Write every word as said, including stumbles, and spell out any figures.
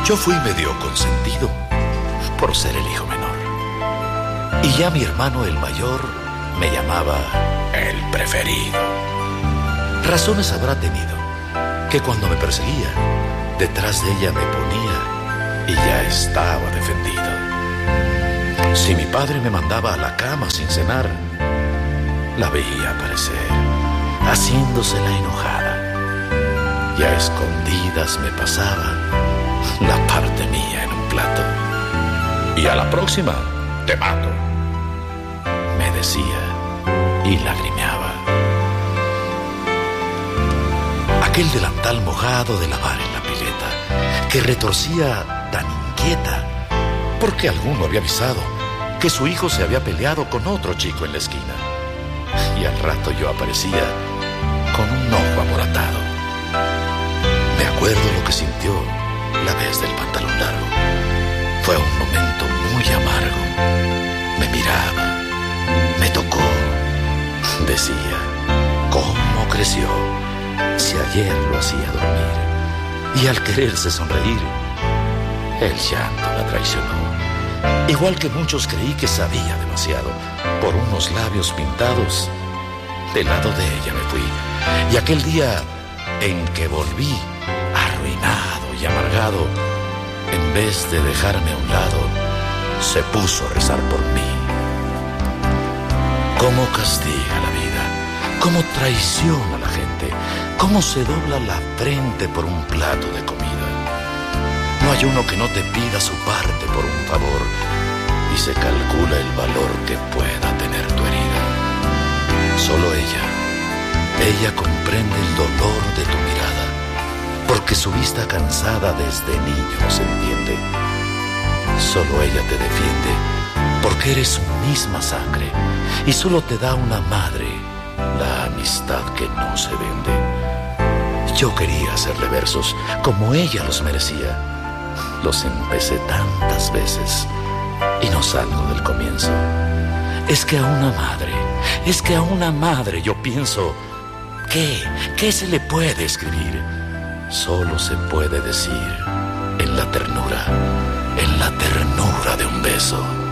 Yo fui medio consentido por ser el hijo menor. Y ya mi hermano el mayor me llamaba el preferido. Razones habrá tenido que cuando me perseguía, detrás de ella me ponía y ya estaba defendido. Si mi padre me mandaba a la cama sin cenar, la veía aparecer, haciéndose la enojada. Y a escondidas me pasaba la parte mía en un plato. Y a la próxima, te mato, me decía y lagrimeaba. Aquel delantal mojado de lavar en la pileta, que retorcía tan inquieta, porque alguno había avisado que su hijo se había peleado con otro chico en la esquina. Y al rato yo aparecía con un ojo amoratado. Me acuerdo lo que sintió la vez del pantalón largo. Fue un momento muy amargo. Me miraba, me tocó, decía, ¿cómo creció? Si ayer lo hacía dormir. Y al quererse sonreír, el llanto la traicionó. Igual que muchos creí que sabía demasiado. Por unos labios pintados, del lado de ella me fui. Y aquel día en que volví, arruinado y amargado, en vez de dejarme a un lado, se puso a rezar por mí. Cómo castiga la vida, cómo traiciona a la gente, cómo se dobla la frente por un plato de comida. No hay uno que no te pida su parte por un favor, y se calcula el valor que pueda tener tu herida. Solo ella, ella comprende el dolor de tu mirada, porque su vista cansada desde niño se entiende. Solo ella te defiende, porque eres su misma sangre, y solo te da una madre la amistad que no se vende. Yo quería hacerle versos como ella los merecía. Los empecé tantas veces y no salgo del comienzo. Es que a una madre, es que a una madre yo pienso, ¿qué? ¿Qué se le puede escribir? Solo se puede decir en la ternura, en la ternura de un beso.